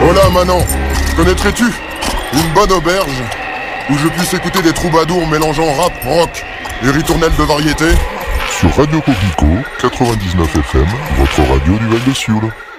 Hola Manon, connaîtrais-tu une bonne auberge où je puisse écouter des troubadours mélangeant rap, rock et ritournelles de variété? Sur Radio Coquelicot, 99 FM, votre radio du Val de Sioule.